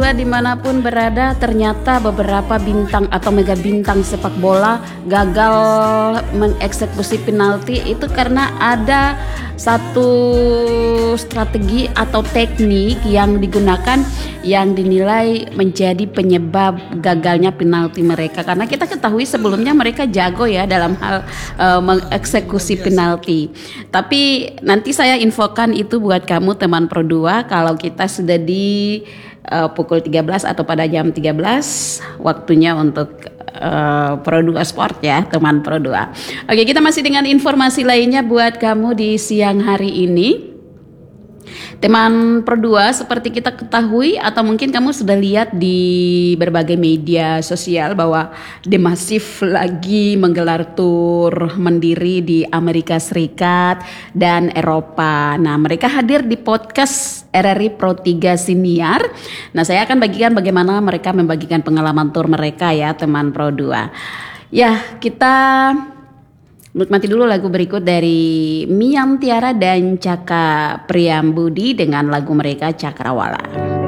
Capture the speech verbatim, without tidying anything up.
Dua dimanapun berada, ternyata beberapa bintang atau mega bintang sepak bola gagal mengeksekusi penalti itu karena ada satu strategi atau teknik yang digunakan yang dinilai menjadi penyebab gagalnya penalti mereka. Karena kita ketahui sebelumnya mereka jago ya dalam hal uh, mengeksekusi penalti. Tapi nanti saya infokan itu buat kamu teman Pro dua kalau kita sudah di uh, pukul tiga belas atau pada jam tiga belas waktunya untuk Uh, Pro dua Sport ya teman Pro dua. Oke, kita masih dengan informasi lainnya buat kamu di siang hari ini. Teman Pro dua, seperti kita ketahui atau mungkin kamu sudah lihat di berbagai media sosial bahwa The Massive lagi menggelar tur mandiri di Amerika Serikat dan Eropa. Nah, mereka hadir di podcast R R I Pro tiga Siniar. Nah, saya akan bagikan bagaimana mereka membagikan pengalaman tur mereka ya teman Pro dua. Ya, kita nikmati dulu lagu berikut dari Miam Tiara dan Caka Priambudi dengan lagu mereka Cakrawala.